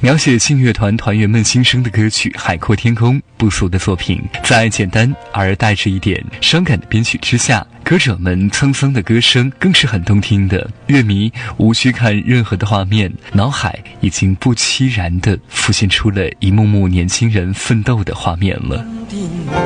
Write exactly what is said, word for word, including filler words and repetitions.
描写信乐团团员们心声的歌曲《海阔天空》，不俗的作品，在简单而带着一点伤感的编曲之下，歌者们沧桑的歌声更是很动听的。乐迷无需看任何的画面，脑海已经不期然地浮现出了一幕幕年轻人奋斗的画面了。